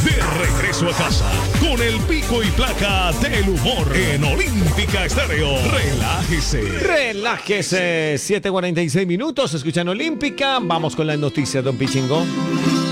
De regreso a casa con el pico y placa del humor en Olímpica Estéreo. Relájese. Relájese. 7:46 minutos. Escuchan Olímpica. Vamos con las noticias, don Pichingo.